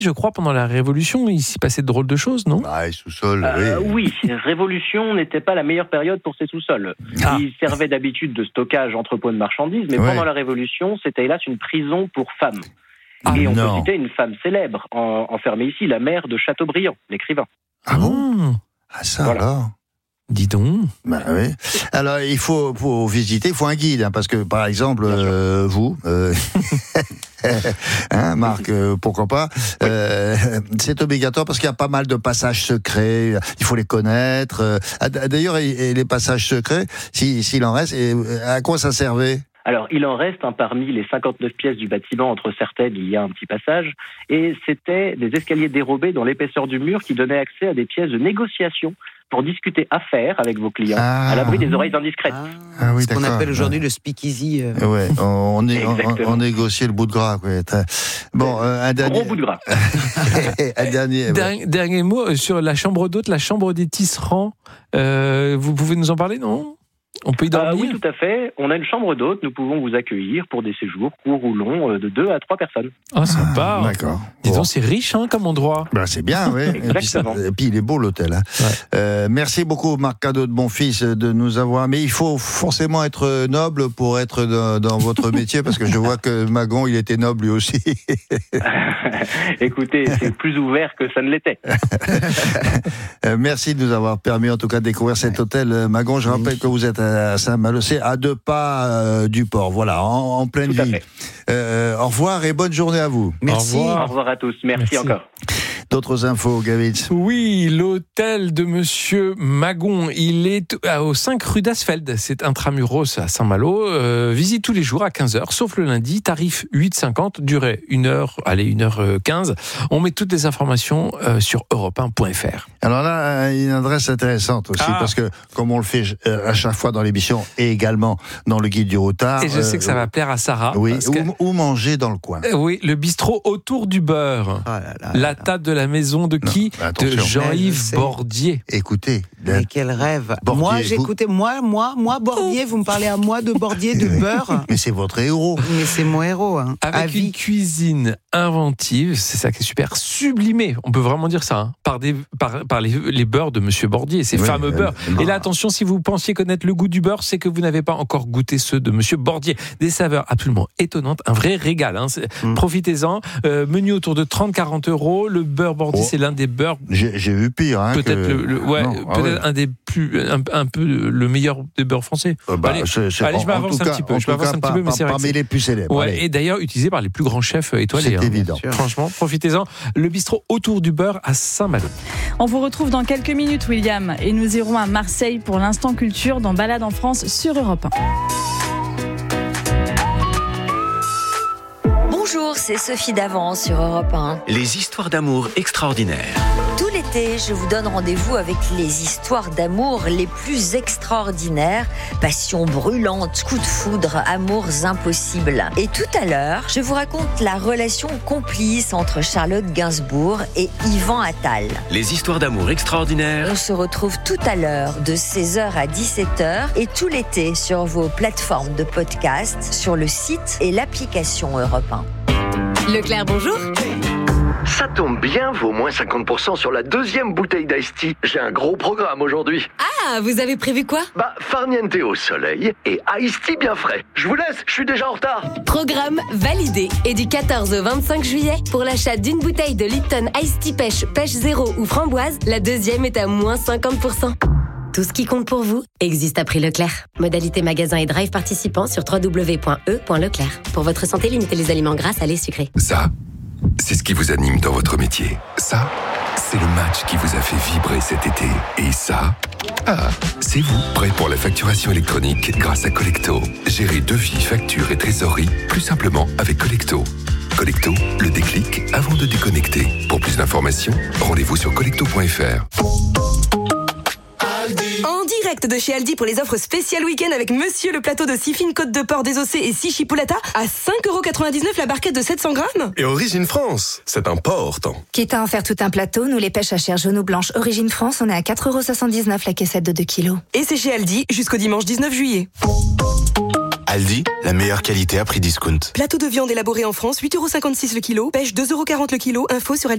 Je crois pendant la Révolution, il s'y passait de drôles de choses, non ? Les sous-sols, Oui, Révolution n'était pas la meilleure période pour ces sous-sols. Ils servaient d'habitude de stockage, entrepôt de marchandises, mais pendant la Révolution, c'était hélas une prison pour femmes. Et on peut citer une femme célèbre, enfermée ici, la mère de Chateaubriand, l'écrivain. Ah bon ? Ah ça alors ? Dis donc. Oui. Alors, pour visiter, il faut un guide, parce que, par exemple, vous, Marc, pourquoi pas, c'est obligatoire parce qu'il y a pas mal de passages secrets, il faut les connaître. D'ailleurs, et les passages secrets, s'il en reste, à quoi ça servait ? Alors, il en reste parmi les 59 pièces du bâtiment, entre certaines, il y a un petit passage, et c'était des escaliers dérobés dans l'épaisseur du mur qui donnaient accès à des pièces de négociation pour discuter affaires avec vos clients, à l'abri des oreilles indiscrètes. Ce qu'on appelle aujourd'hui le speakeasy. Ouais, on négociait le bout de gras. Bon, un dernier... Gros bout de gras. Dernier mot sur la chambre d'hôte, la chambre des tisserands. Vous pouvez nous en parler, non ? On peut y dormir ? Oui, tout à fait. On a une chambre d'hôte. Nous pouvons vous accueillir pour des séjours courts ou longs de 2 à 3 personnes. Ah, sympa. D'accord. Dis donc, c'est riche comme endroit. C'est bien, oui. Exactement. Et puis, il est beau, l'hôtel. Merci beaucoup, Marc Cadot de Bonfils, de nous avoir... Mais il faut forcément être noble pour être dans votre métier, parce que je vois que Magon, il était noble lui aussi. Écoutez, c'est plus ouvert que ça ne l'était. Merci de nous avoir permis, en tout cas, de découvrir cet hôtel Magon. Je rappelle que vous êtes à Saint-Malo, c'est à 2 pas du port, voilà, en pleine ville. Au revoir et bonne journée à vous. Merci. Au revoir à tous. Merci encore. D'autres infos, Gavitz? Oui, l'hôtel de Monsieur Magon, il est au 5 rue d'Asfeld, c'est intramuros à Saint-Malo. Visite tous les jours à 15h, sauf le lundi, tarif 8,50, durée 1h15. On met toutes les informations sur europe1.fr. Alors là, une adresse intéressante aussi, parce que comme on le fait à chaque fois dans l'émission et également dans le guide du routard. Et je sais que ça va plaire à Sarah. Oui, ou manger dans le coin. Oui, le bistrot autour du beurre. La table de la maison de qui ? De Jean-Yves Bordier. Écoutez. Mais quel rêve. Bordier, moi, j'écoutais, moi, Bordier, vous me parlez à moi de Bordier, de beurre. Mais c'est votre héros. Mais c'est mon héros. Avec une cuisine inventive, c'est ça qui est super, sublimée, on peut vraiment dire ça, par les beurres de Monsieur Bordier, ces fameux beurres. Et là, attention, si vous pensiez connaître le goût du beurre, c'est que vous n'avez pas encore goûté ceux de Monsieur Bordier. Des saveurs absolument étonnantes, un vrai régal. Profitez-en. Menu autour de 30-40 €. Le beurre Bordier, c'est l'un des beurres. J'ai vu pire. Peut-être un des plus, un peu le meilleur des beurres français. Allez, je m'avance un petit peu. Mais c'est vrai. Parmi les plus célèbres. Et d'ailleurs, utilisé par les plus grands chefs étoilés. C'est évident. Franchement, profitez-en. Le bistrot autour du beurre à Saint-Malo. On vous retrouve dans quelques minutes, William, et nous irons à Marseille pour l'instant culture dans Balade en France sur Europe 1. Bonjour, c'est Sophie Davant sur Europe 1. Les histoires d'amour extraordinaires. Tout l'été, je vous donne rendez-vous avec les histoires d'amour les plus extraordinaires. Passion brûlante, coups de foudre, amours impossibles. Et tout à l'heure, je vous raconte la relation complice entre Charlotte Gainsbourg et Yvan Attal. Les histoires d'amour extraordinaires. On se retrouve tout à l'heure de 16h à 17h et tout l'été sur vos plateformes de podcast, sur le site et l'application Europe 1. Leclerc, bonjour. Ça tombe bien, vaut moins 50% sur la deuxième bouteille d'Ice Tea. J'ai un gros programme aujourd'hui. Ah, vous avez prévu quoi ? Farniente au soleil et Ice Tea bien frais. Je vous laisse, je suis déjà en retard. Programme validé. Et du 14 au 25 juillet, pour l'achat d'une bouteille de Lipton Ice Tea Pêche Zéro ou Framboise, la deuxième est à moins 50%. Tout ce qui compte pour vous existe à prix Leclerc. Modalité magasin et drive participants sur www.e.leclerc. Pour votre santé, limitez les aliments gras, salés, sucrés. Ça, c'est ce qui vous anime dans votre métier. Ça, c'est le match qui vous a fait vibrer cet été. Et ça, c'est vous, prêt pour la facturation électronique grâce à Collecto. Gérez devis, factures et trésorerie plus simplement avec Collecto. Collecto, le déclic avant de déconnecter. Pour plus d'informations, rendez-vous sur collecto.fr. En direct de chez Aldi pour les offres spéciales week-end avec Monsieur le plateau de 6 fines côtes de porc désossées et 6 chipolata à 5,99€ la barquette de 700 grammes. Et Origine France, c'est important. Quitte à en faire tout un plateau, nous les pêches à chair jaune ou blanche Origine France, on est à 4,79€ la caissette de 2 kilos. Et c'est chez Aldi jusqu'au dimanche 19 juillet. Aldi, la meilleure qualité à prix discount. Plateau de viande élaboré en France, 8,56€ le kilo. Pêche 2,40€ le kilo. Info sur Aldi.